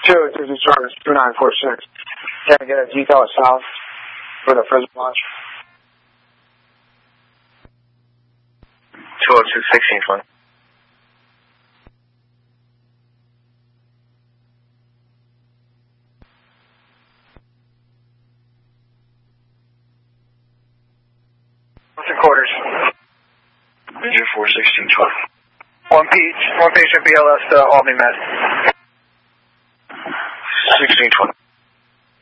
202 Detroit, 2946. Can I get a detail south for the Fresno launch? 202 1620. Quarters. Major 41612. One patient BLS to Albany Med. 1620.